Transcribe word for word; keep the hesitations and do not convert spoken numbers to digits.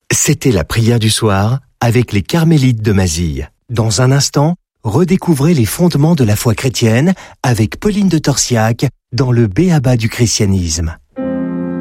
C'était la prière du soir avec les Carmélites de Mazille. Dans un instant, redécouvrez les fondements de la foi chrétienne avec Pauline de Torsiac dans le B A B A du christianisme.